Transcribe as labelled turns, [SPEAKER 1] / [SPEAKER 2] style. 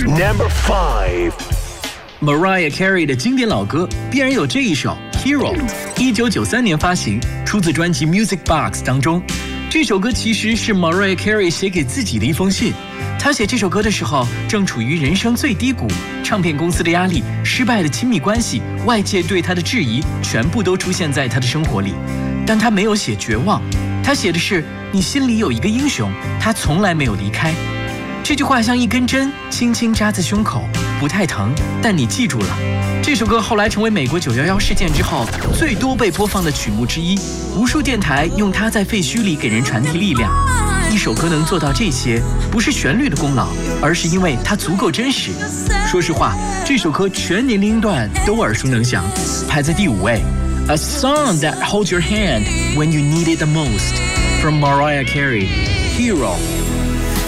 [SPEAKER 1] Number 5.
[SPEAKER 2] Mariah Carey 的经典老歌必然有这一首 Hero， 1993年发行，出自专辑 Music Box 当中。这首歌其实是 Mariah Carey 写给自己的一封信。她写这首歌的时候正处于人生最低谷，唱片公司的压力、失败的亲密关系、外界对她的质疑，全部都出现在她的生活里。但她没有写绝望，她写的是你心里有一个英雄，他从来没有离开。这句话像一根针轻轻扎在胸口，不太疼，但你记住了。这首歌后来成为美国911事件之后最多被播放的曲目之一，无数电台用它在废墟里给人传递力量。一首歌能做到这些，不是旋律的功劳，而是因为它足够真实。说实话，这首歌全年龄段都耳熟能详，排在第5位。A song that holds your hand when you need it the most, from Mariah Carey, Hero.